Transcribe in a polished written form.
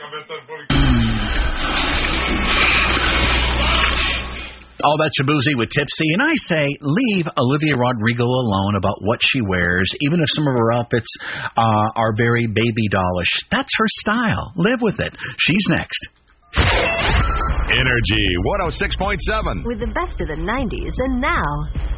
All that Shabuzi with Tipsy, and I say leave Olivia Rodrigo alone about what she wears, even if some of her outfits are very baby dollish. That's her style. Live with it. She's next. Energy 106.7. With the best of the 90s and now.